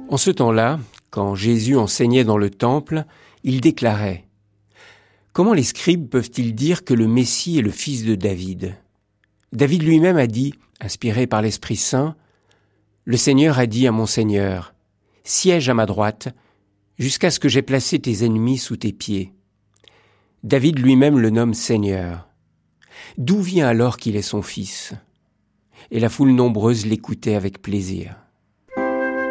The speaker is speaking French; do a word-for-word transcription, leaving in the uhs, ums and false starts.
En ce temps-là, quand Jésus enseignait dans le temple, il déclarait « Comment les scribes peuvent-ils dire que le Messie est le fils de David ? David lui-même a dit, inspiré par l'Esprit Saint, « Le Seigneur a dit à mon Seigneur, « Siège à ma droite, jusqu'à ce que j'aie placé tes ennemis sous tes pieds. » David lui-même le nomme Seigneur. D'où vient alors qu'il est son fils ? Et la foule nombreuse l'écoutait avec plaisir.